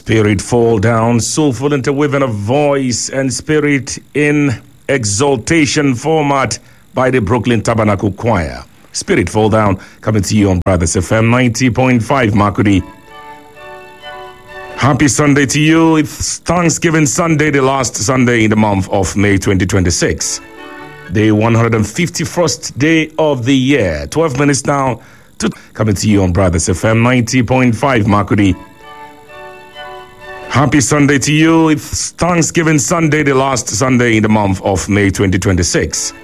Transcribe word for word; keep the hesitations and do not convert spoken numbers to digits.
Spirit fall down, soulful interweaving of voice and spirit in exaltation format by the Brooklyn Tabernacle Choir. Spirit fall down, coming to you on Brothers F M ninety point five Makudi. Happy Sunday to you. It's Thanksgiving Sunday, the last Sunday in the month of May twenty twenty-six. The one hundred fifty-first day of the year. twelve minutes now to coming to you on Brothers F M ninety point five Makudi. Happy Sunday to you. It's Thanksgiving Sunday, the last Sunday in the month of May twenty twenty-six.